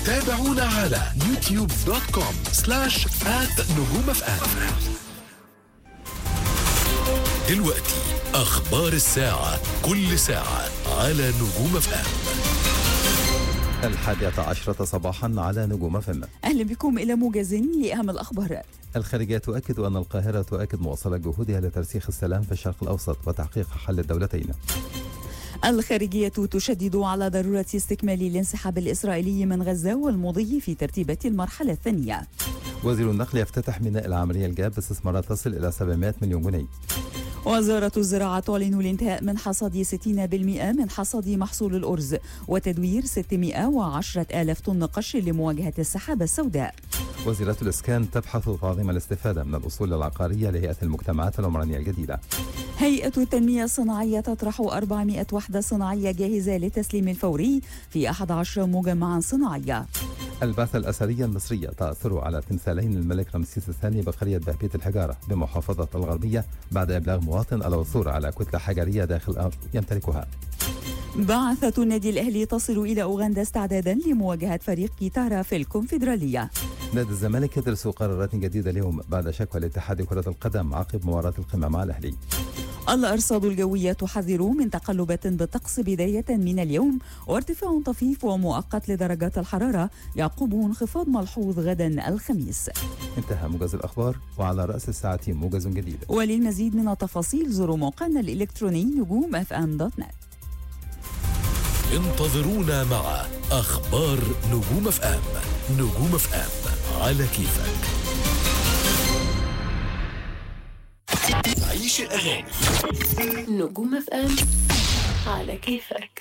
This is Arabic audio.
تابعونا على youtube.com/@نجوم FM. دلوقتي أخبار الساعة، كل ساعة على نجوم FM. 11 صباحا على نجوم FM. أهلا بكم إلى موجز لأهم الأخبار. الخارجية تؤكد أن القاهرة تؤكد مواصلة جهودها لترسيخ السلام في الشرق الأوسط وتحقيق حل الدولتين. الخارجية تشدد على ضرورة استكمال الانسحاب الإسرائيلي من غزة والمضي في ترتيبات المرحلة الثانية. وزير النقل يفتتح ميناء العملية الجاب باستثمارات تصل إلى 700 مليون جنيه. وزارة الزراعة تعلن الانتهاء من حصاد 60% من حصاد محصول الأرز وتدوير 610,000 طن قش لمواجهة السحابة السوداء. وزيرة الإسكان تبحث تعظيم الاستفادة من الأصول العقارية لهيئة المجتمعات العمرانية الجديدة. هيئة التنمية الصناعية تطرح 400 وحدة صناعية جاهزة للتسليم الفوري في 11 مجمعا صناعية. البعثة الأثرية المصرية تأثر على تمثالين الملك رمسيس الثاني بقرية بهبيت الحجارة بمحافظة الغربية بعد إبلاغ مواطن العثور على كتلة حجرية داخل أرض يمتلكها. بعثة النادي الأهلي تصل إلى أوغندا استعدادا لمواجهة فريق كيتارا في الكونفدرالية. نادي الزمالك يدرس قرارات جديدة اليوم بعد شكوى الاتحاد كرة القدم عقب مباراة القمة مع الأهلي. الأرصاد الجوية تحذر من تقلبات بالطقس بداية من اليوم وارتفاع طفيف ومؤقت لدرجات الحرارة يعقبه انخفاض ملحوظ غدا الخميس. انتهى موجز الأخبار وعلى رأس الساعة موجز جديد. وللمزيد من التفاصيل زوروا موقعنا الإلكتروني نجوم.fm.net. انتظرونا مع أخبار نجوم FM. نجوم FM على كيفك. عيش الأغاني. نجوم FM على كيفك.